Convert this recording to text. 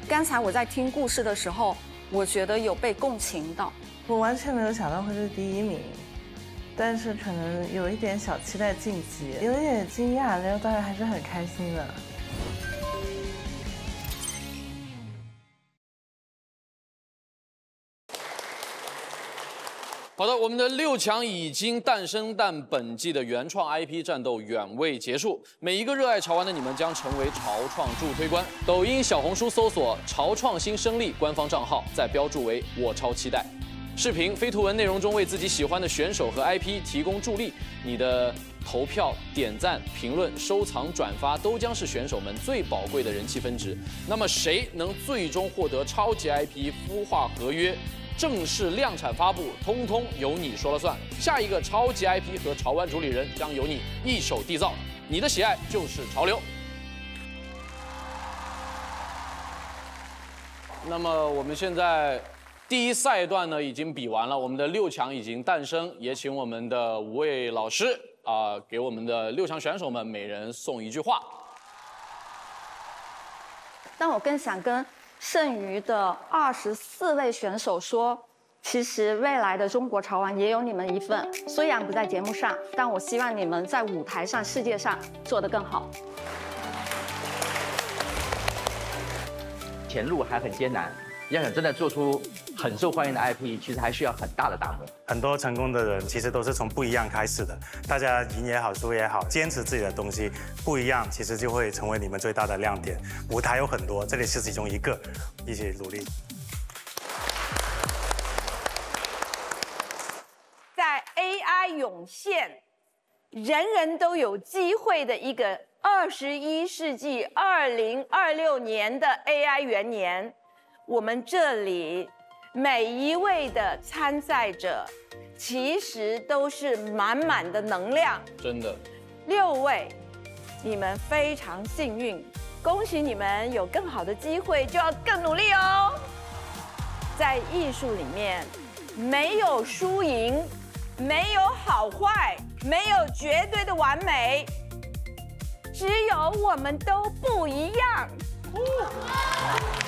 刚才我在听故事的时候，我觉得有被共情到。 我完全没有想到会是第1名，但是可能有一点小期待晋级，有一点惊讶，然后当然还是很开心的。 好的，我们的6强已经诞生，但本季的原创 IP 战斗远未结束。每一个热爱潮玩的你们将成为潮创助推官。抖音、小红书搜索“潮创新生力”官方账号，再标注为“我超期待”。视频、非图文内容中为自己喜欢的选手和 IP 提供助力。你的投票、点赞、评论、收藏、转发都将是选手们最宝贵的人气分值。那么谁能最终获得超级 IP 孵化合约？正式量产发布，通通由你说了算。下一个超级 IP 和潮玩主理人将由你一手缔造，你的喜爱就是潮流。那么我们现在第1赛段呢已经比完了，我们的6强已经诞生，也请我们的5位老师给我们的6强选手们每人送一句话。 但我更想跟剩余的24位选手说，其实未来的中国潮玩也有你们一份，虽然不在节目上，但我希望你们在舞台上、世界上做得更好。 前路还很艰难，要想真的做出很受欢迎的 IP， 其实还需要很大的打磨。 很多成功的人其实都是从不一样开始的，大家赢也好，输也好，坚持自己的东西，不一样，其实就会成为你们最大的亮点。舞台有很多，这里是其中一个，一起努力。 在 AI 涌现，人人都有机会的一个21世纪2026年的 AI 元年，我们这里每一位的参赛者，其实都是满满的能量。 真的 ，6位，你们非常幸运，恭喜你们有更好的机会，就要更努力哦。在艺术里面，没有输赢，没有好坏，没有绝对的完美，只有我们都不一样。